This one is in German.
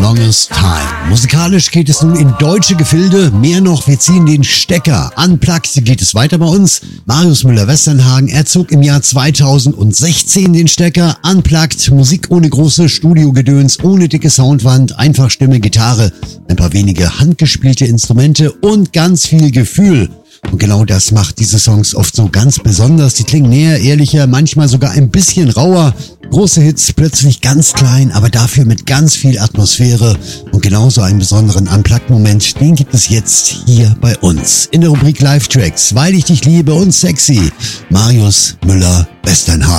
Longest Time. Musikalisch geht es nun in deutsche Gefilde. Mehr noch, wir ziehen den Stecker. Unplugged geht es weiter bei uns. Marius Müller-Westernhagen, er zog im Jahr 2016 den Stecker. Unplugged, Musik ohne große Studiogedöns, ohne dicke Soundwand, einfach Stimme, Gitarre, ein paar wenige handgespielte Instrumente und ganz viel Gefühl. Und genau das macht diese Songs oft so ganz besonders. Die klingen näher, ehrlicher, manchmal sogar ein bisschen rauer. Große Hits plötzlich ganz klein, aber dafür mit ganz viel Atmosphäre. Und genauso einen besonderen Unplugged-Moment, den gibt es jetzt hier bei uns. In der Rubrik Live-Tracks, weil ich dich liebe und sexy. Marius Müller-Westernhagen.